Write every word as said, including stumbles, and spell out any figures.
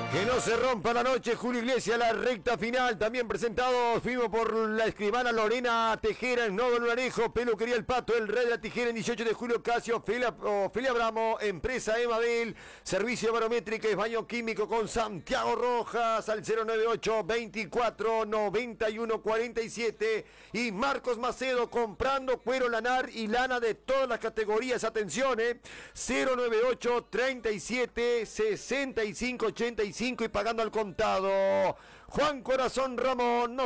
Que no se rompa la noche, Julio Iglesias, la recta final. También presentados, fuimos por la escribana Lorena Tejera en Nodo Lunarejo, Peluquería El Pato, el Rey de la Tijera en dieciocho de julio, Casio, Felia, oh, Felia Bramo, Empresa Emabel, Servicio Barométrico y Baño Químico con Santiago Rojas al cero noventa y ocho, veinticuatro, noventa y uno, cuarenta y siete. Y Marcos Macedo comprando cuero lanar y lana de todas las categorías. Atención, eh, cero noventa y ocho, treinta y siete, sesenta y cinco, ochenta y cinco y pagando al contado. Juan Corazón Ramón. No